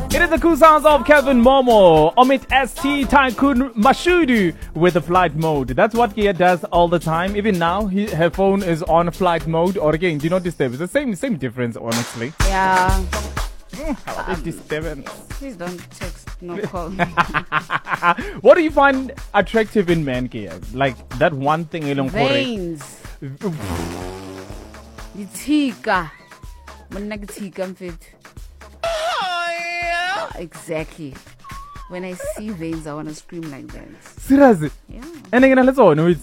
It is the cool sounds of Kevin Momo, Omid ST, Tycoon Mashudu with the flight mode. That's what Kia does all the time. Even now, her phone is on flight mode. Or again, do not disturb. It's the same difference, honestly. Yeah. Disturbance. Please don't text, no call. What do you find attractive in men, Kia? Like that one thing you don't Veins. Tika. Exactly. When I see veins, I want to scream like that. Seriously? Yeah. And again, let's go. No, go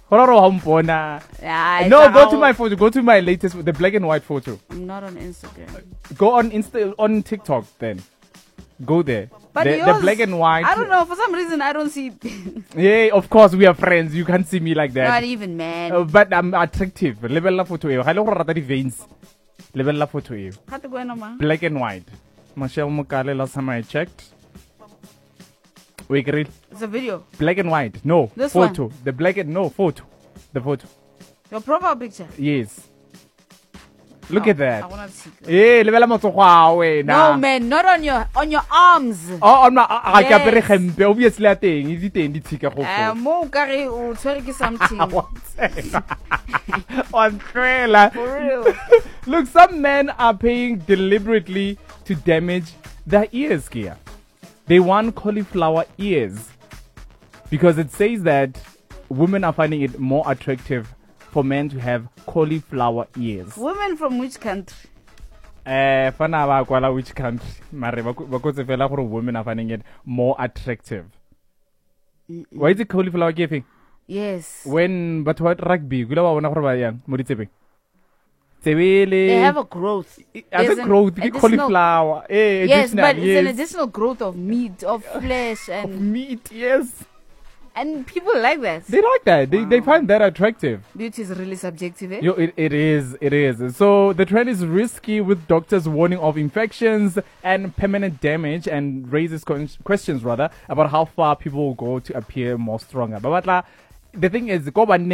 to my photo. Go to my latest, the black and white photo. I'm not on Instagram. Go on TikTok then. Go there. But the black and white. I don't know. For some reason, I don't see. Yeah, of course we are friends. You can't see me like that. Not even, man. But I'm attractive. Level la photo eo. Hello, rata di veins. Level la photo eo. Black and white. Michelle Mokale, last time I checked. Wait, it's a video. Black and white. No. This photo. One? The black and no photo. The photo. Your profile picture? Yes. Look at that. I want to see that. Yeah, level no, man, not on your arms. Oh, on my obviously I think is it the ticker something. On trailer. For real. Look, some men are paying deliberately to damage their ears, Kia. They want cauliflower ears because it says that women are finding it more attractive for men to have cauliflower ears. Women from which country? Which country? Because women are finding it more attractive. Why is it cauliflower giving? Yes. But what rugby? They have a growth. As a growth, cauliflower. Yes, but it's an additional growth of meat, of flesh, and of meat. Yes. And people like that. They like that. They find that attractive. Beauty is really subjective, eh? It is. So the trend is risky, with doctors warning of infections and permanent damage, and raises questions rather about how far people will go to appear more stronger. But the thing is,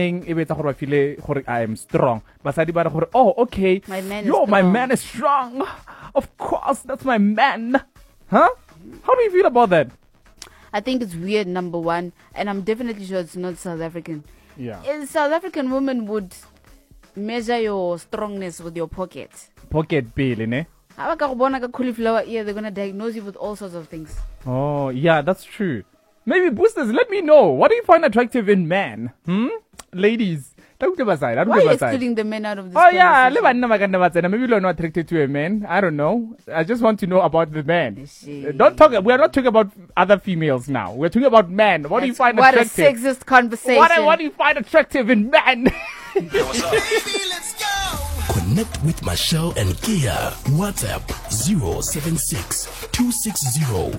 I am strong. But oh, okay. My man is strong. Of course, that's my man. Huh? How do you feel about that? I think it's weird, number one, and I'm definitely sure it's not South African. Yeah. A South African woman would measure your strongness with your pocket. Pocket bill, ne? Cauliflower ear, they're gonna diagnose you with all sorts of things. Oh, yeah, that's true. Maybe boosters, let me know. What do you find attractive in men? Ladies. Why are you excluding the men out of this? Oh yeah, maybe you're not attracted to a man. I don't know. I just want to know about the man. Don't talk. We are not talking about other females now. We're talking about men. What do you find attractive? What a sexist conversation. What do you find attractive in men? Baby, let's go. Connect with Michelle and Kia. WhatsApp 076 260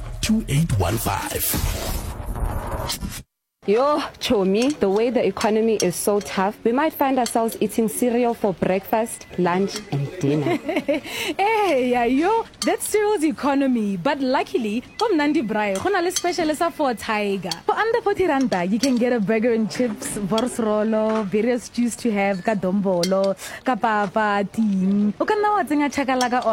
2815. Yo, Chomi, the way the economy is so tough, we might find ourselves eating cereal for breakfast, lunch, and dinner. Hey, yeah, yo, that's cereal's economy. But luckily, from Nandi Braai, we special for Tiger. For under 40 randa, you can get a burger and chips, vorsrolo, various juice to have, ka dombolo, ka papa, ting.